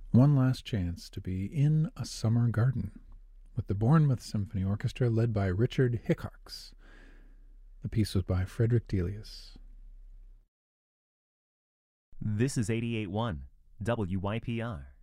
one last chance to be in a summer garden with the Bournemouth Symphony Orchestra led by Richard Hickox. The piece was by Frederick Delius. This is 88.1 WYPR.